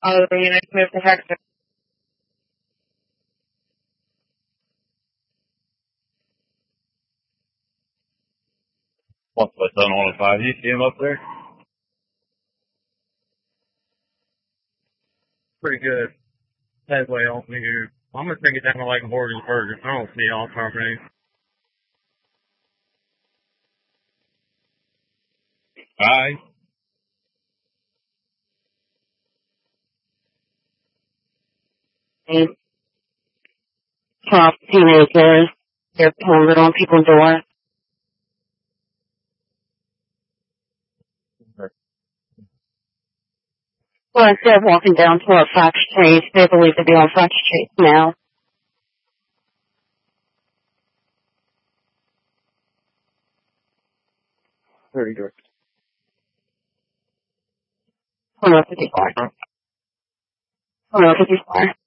All the units move to Hector. What's that done on a 5? You see him up there? Pretty good. Headway off me here. I'm gonna take it down to like Morgan's Burger. I don't see all company. Aye. Top teenagers. They're pulling it on people's doors. Well, instead of walking down toward Fox Street, they believe to be on Fox Street now. Pretty good. 2154. 2154.